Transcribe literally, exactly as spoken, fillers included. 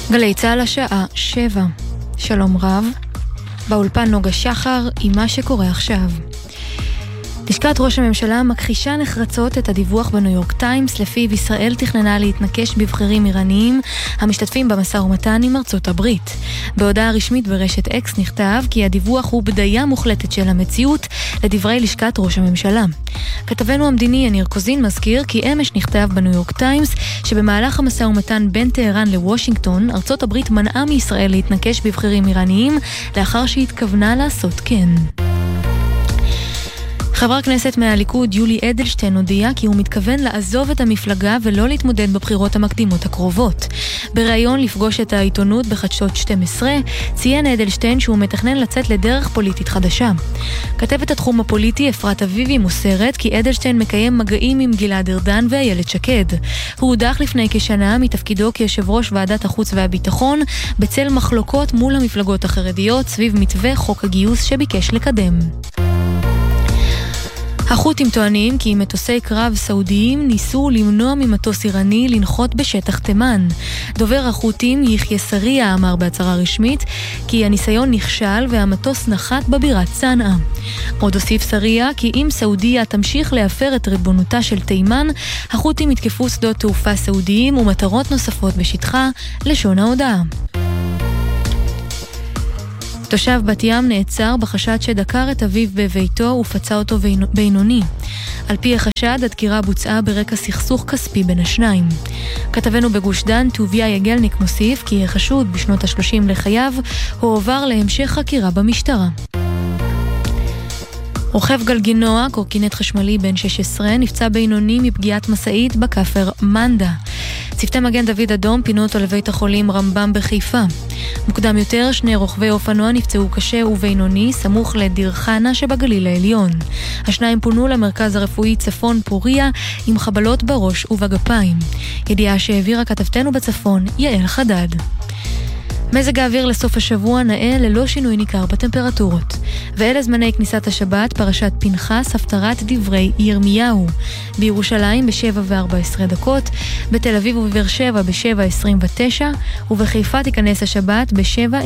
גלי צהל השעה שבע. שלום רב. באולפן נוגה שחר עם מה שקורה עכשיו. לשכת ראש הממשלה מכחישה נחרצות את הדיווח בניו יורק טיימס לפיו ישראל תכננה להתנקש בבחירים איראניים המשתתפים במשא ומתן עם ארצות הברית. בהודעה רשמית ברשת אקס נכתב כי הדיווח הוא בדיה מוחלטת של המציאות לדברי לשכת ראש הממשלה. כתבנו המדיני יניר קוזין מזכיר כי אמש נכתב בניו יורק טיימס שבמהלך המשא ומתן בין טהרן לוושינגטון ארצות הברית מנעה מישראל להתנקש בבחירים איראניים לאחר שהתכוונה לעשות כן. חבר כנסת מהליכוד יולי אדלשטיין הודיע כי הוא מתכוון לעזוב את המפלגה ולא להתמודד בבחירות המקדימות הקרובות. בראיון לפגוש את העיתונות בחדשות שתים עשרה ציין אדלשטיין שהוא מתכנן לצאת לדרך פוליטית חדשה. כתבת התחום הפוליטי אפרת אביבי מוסרת כי אדלשטיין מקיים מגעים עם גלעד ארדן ואיילת שקד. הוא הודח לפני כשנה מתפקידו כיושב ראש ועדת החוץ והביטחון בצל מחלוקות מול המפלגות החרדיות סביב מתווה חוק הגיוס שביקש לקדם. החות'ים טוענים כי מטוסי קרב סעודיים ניסו למנוע ממטוס איראני לנחות בשטח תימן. דובר החות'ים יחיא סריה אמר בהצהרה רשמית כי הניסיון נכשל והמטוס נחת בבירת צנעא. עוד הוסיף סריה כי אם סעודיה תמשיך להפר את ריבונותה של תימן, החות'ים יתקפו שדות תעופה סעודיים ומטרות נוספות בשטחה, לשון ההודעה. תושב בת ים נעצר בחשד שדקר את אביו בביתו ופצע אותו בינוני. על פי החשד, הדקירה בוצעה ברקע סכסוך כספי בין השניים. כתבנו בגוש דן, טוביה יגלניק מוסיף כי החשוד בשנות ה-שלושים לחייו הועבר להמשך חקירה במשטרה. רוכב גלגינוע, קורקינט חשמלי בן שש עשרה, נפצע בינוני מפגיעת מסעית בכפר מנדה. צוותי מגן דוד אדום פינו אותו לבית החולים רמב"ם בחיפה. מוקדם יותר, שני רוכבי אופנוע נפצעו קשה ובינוני סמוך לדיר חנה שבגליל העליון. השניים פונו למרכז הרפואי צפון פוריה עם חבלות בראש ובגפיים. ידיעה שהעבירה כתבתנו בצפון, יעל חדד. מזג האוויר לסוף השבוע נאה ללא שינוי ניכר בטמפרטורות. ואלה זמני כניסת השבת, פרשת פנחס, הפטרת דברי ירמיהו. בירושלים ב-שבע וארבע עשרה דקות, בתל אביב ובבאר שבע ב-שבע עשרים ותשע, ובחיפה תיכנס השבת ב-שבע